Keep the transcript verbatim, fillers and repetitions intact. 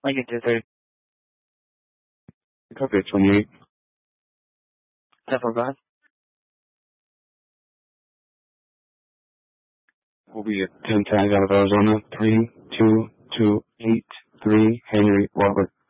Lincoln two thirty. Copy at twenty-eight. ten four, go ahead. We'll be at ten tag out of Arizona. three two two eight three Henry Robert.